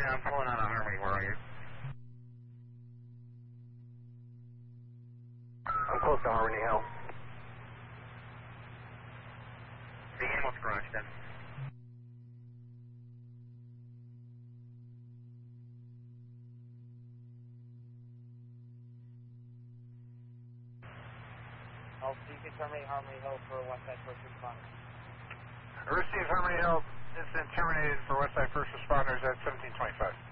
I'm pulling out of Harmony. Where are you? I'm close to Harmony Hill. The ambulance garage then. Oh, so you can terminate Harmony Hill for Westside First Responders. Receive Harmony Hill. Incident terminated for Westside First Responders at 1725.